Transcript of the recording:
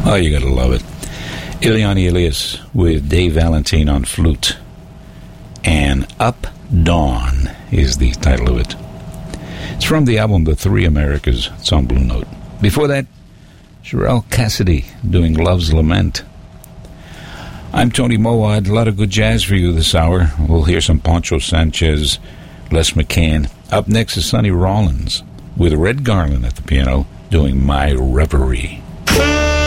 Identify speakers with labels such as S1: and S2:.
S1: Oh, you gotta love it. Ileana Elias with Dave Valentine on flute. And Up Dawn is the title of it. It's from the album The Three Americas. It's on Blue Note. Before that, Sherelle Cassidy doing Love's Lament. I'm Tony Mowad. A lot of good jazz for you this hour. We'll hear some Poncho Sanchez, Les McCann. Up next is Sonny Rollins with Red Garland at the piano doing My Reverie.